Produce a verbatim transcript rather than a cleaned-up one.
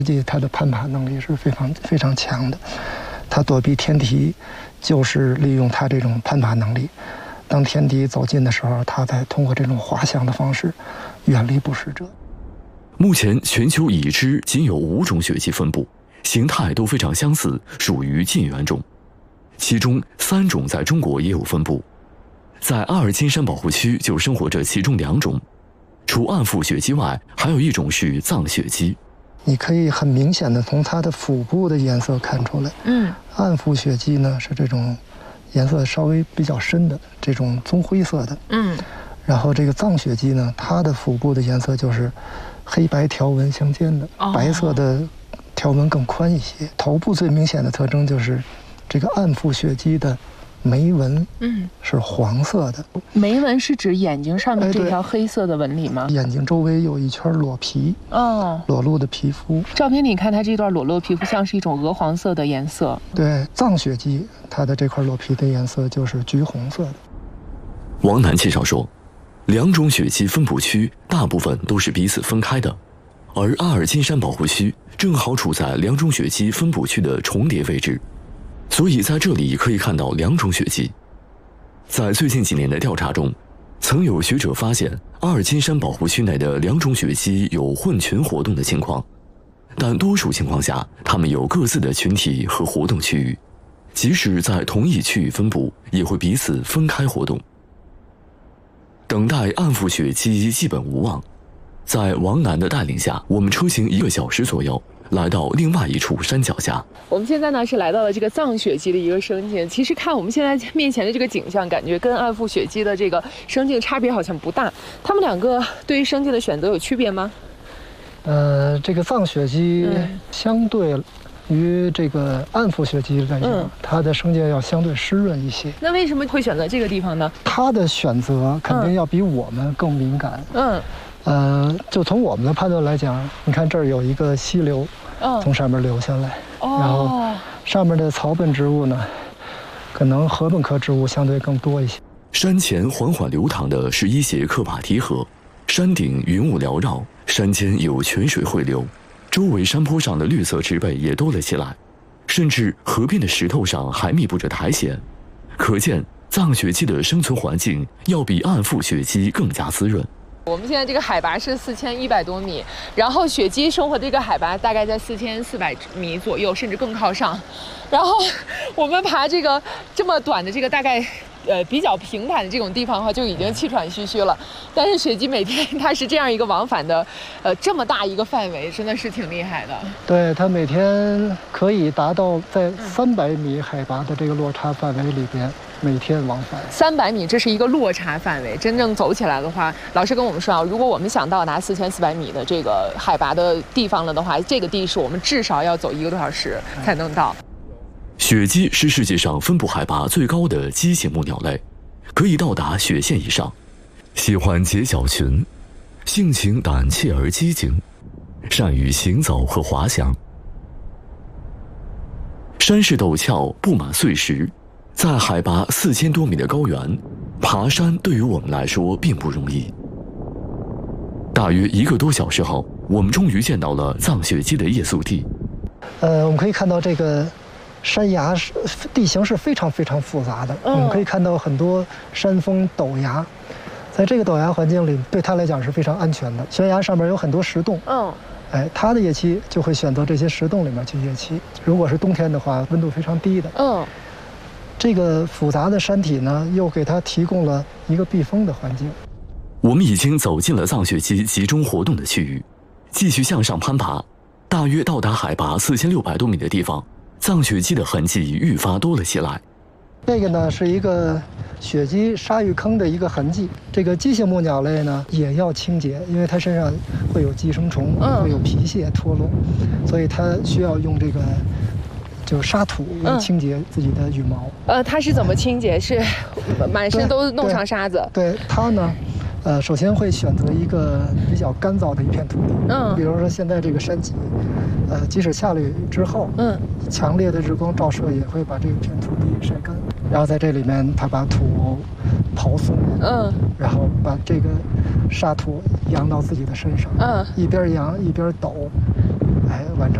实际它的攀爬能力是非常非常强的，它躲避天敌，就是利用它这种攀爬能力。当天敌走近的时候，它再通过这种滑翔的方式远离捕食者。 目前全球已知仅有五种雪鸡分布，形态都非常相似，属于近缘种。其中三种在中国也有分布，在阿尔金山保护区就生活着其中两种。除暗腹雪鸡外，还有一种是藏雪鸡。 你可以很明显的从它的腹部的颜色看出来，嗯，暗腹雪鸡呢是这种颜色稍微比较深的这种棕灰色的，嗯，然后这个藏雪鸡呢，它的腹部的颜色就是黑白条纹相间的，哦、白色的条纹更宽一些。头部最明显的特征就是这个暗腹雪鸡的眉纹，嗯，是黄色的。 眉纹是指眼睛上面这条黑色的纹理吗？ 眼睛周围有一圈裸皮，哦，裸露的皮肤。 照片里看它这段裸露皮肤像是一种鹅黄色的颜色。 对，藏雪鸡它的这块裸皮的颜色就是橘红色的。 王楠介绍说，两种雪鸡分布区大部分都是彼此分开的，而阿尔金山保护区正好处在两种雪鸡分布区的重叠位置。所以在这里可以看到两种雪鸡。在最近几年的调查中，曾有学者发现阿尔金山保护区内的两种雪鸡有混群活动的情况，但多数情况下，它们有各自的群体和活动区域，即使在同一区域分布，也会彼此分开活动。等待暗腹雪鸡基本无望，在王楠的带领下，我们车行一个小时左右，来到另外一处山脚下。 我们现在呢是来到了这个藏雪鸡的一个生境。其实看我们现在面前的这个景象，感觉跟暗腹雪鸡的这个生境差别好像不大。它们两个对于生境的选择有区别吗？ 呃，这个藏雪鸡相对于这个暗腹雪鸡来讲，嗯、它的生境要相对湿润一些。 那为什么会选择这个地方呢？ 它的选择肯定要比我们更敏感。嗯。呃，就从我们的判断来讲，你看这儿有一个溪流，哦、从上面流下来，哦、然后上面的草本植物呢，可能禾本科植物相对更多一些。 山前缓缓流淌的是一些克帕提河，山顶云雾缭绕，山间有泉水汇流，周围山坡上的绿色植被也多了起来，甚至河边的石头上还密布着苔藓，可见藏雪鸡的生存环境要比暗腹雪鸡更加滋润。 我们现在这个海拔是四千一百多米，然后雪鸡生活的这个海拔大概在四千四百米左右，甚至更靠上。然后我们爬这个这么短的这个大概呃比较平坦的这种地方的话，就已经气喘吁吁了。但是雪鸡每天它是这样一个往返的，呃这么大一个范围，真的是挺厉害的。 对，它每天可以达到在三百米海拔的这个落差范围里边。每天往返三百米，这是一个落差范围。真正走起来的话，老师跟我们说啊，如果我们想到达四千四百米的这个海拔的地方了的话，这个地是我们至少要走一个多小时才能到。 雪鸡是世界上分布海拔最高的鸡形目鸟类，可以到达雪线以上，喜欢结小群，性情胆怯而机警，善于行走和滑翔。山势陡峭，布满碎石。在海拔四千多米的高原，爬山对于我们来说并不容易。大约一个多小时后，我们终于见到了藏雪鸡的夜宿地。 呃，我们可以看到这个山崖是地形是非常非常复杂的，嗯、我们可以看到很多山峰陡崖，在这个陡崖环境里，对它来讲是非常安全的。悬崖上面有很多石洞，嗯，哎，它的夜栖就会选择这些石洞里面去夜栖。如果是冬天的话，温度非常低的，嗯。这个复杂的山体呢，又给它提供了一个避风的环境。 我们已经走进了藏雪鸡集中活动的区域，继续向上攀爬，大约到达海拔四千六百多米的地方，藏雪鸡的痕迹愈发多了起来。 这个呢是一个雪鸡沙浴坑的一个痕迹。这个鸡形目鸟类呢也要清洁，因为它身上会有寄生虫，嗯、会有皮屑脱落，所以它需要用这个。就是沙土来清洁自己的羽毛。 嗯、呃，它是怎么清洁？是满身都弄上沙子？ 对，对它呢，呃，首先会选择一个比较干燥的一片土地。嗯，比如说现在这个山脊，呃，即使下了雨之后，嗯，强烈的日光照射也会把这片土地晒干。然后在这里面，它把土刨松，嗯，然后把这个沙土扬到自己的身上，嗯，一边扬一边抖。哎， 来完成。